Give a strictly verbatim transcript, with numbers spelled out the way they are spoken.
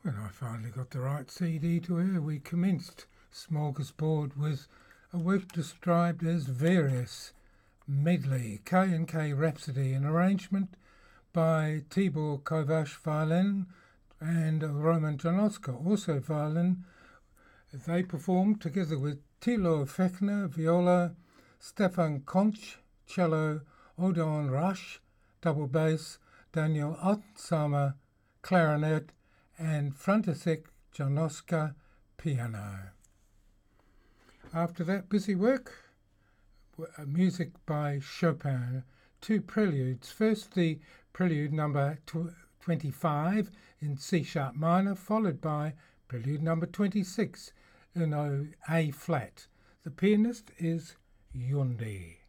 When I finally got the right C D to air, we commenced Smorgasbord with a work described as Various Medley, K and K Rhapsody, an arrangement by Tibor Kovacs violin and Roman Janoska, also violin. They performed together with Thilo Fechner, viola, Stefan Konch, cello, Odon Rush, double bass, Daniel Otsamer, clarinet, and František Janoska, piano. After that busy work, music by Chopin, two preludes. First, the prelude number twenty-five in C sharp minor, followed by prelude number twenty-six in A flat. The pianist is Yundi.